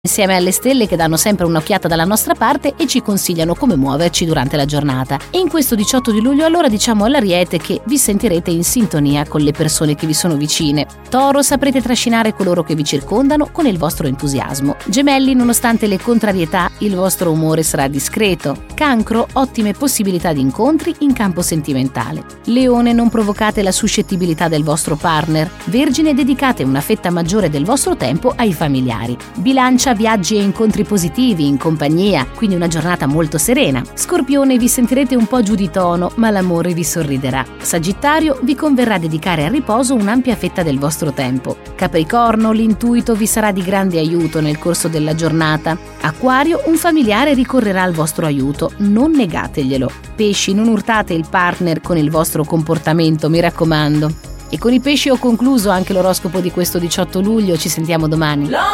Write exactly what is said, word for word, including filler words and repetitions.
insieme alle stelle che danno sempre un'occhiata dalla nostra parte e ci consigliano come muoverci durante la giornata. E in questo diciotto di luglio allora diciamo all'Ariete che vi sentirete in sintonia con le persone che vi sono vicine. Toro, saprete trascinare coloro che vi circondano con il vostro entusiasmo. Gemelli, nonostante le contrarietà, il vostro umore sarà discreto. Cancro, ottime possibilità di incontri in campo sentimentale. Leone, non provocate la suscettibilità del vostro partner. Vergine, dedicate una fetta maggiore del vostro tempo ai familiari. Bilancia, viaggi e incontri positivi in compagnia, quindi una giornata molto serena. Scorpione, vi sentirete un po' giù di tono, ma l'amore vi sorriderà. Sagittario, vi converrà dedicare al riposo un'ampia fetta del vostro tempo. Capricorno, l'intuito vi sarà di grande aiuto nel corso della giornata. Acquario, un familiare ricorrerà al vostro aiuto, non negateglielo. Pesci, non urtate il partner con il vostro comportamento, mi raccomando. E con i pesci ho concluso anche l'oroscopo di questo diciotto luglio, ci sentiamo domani.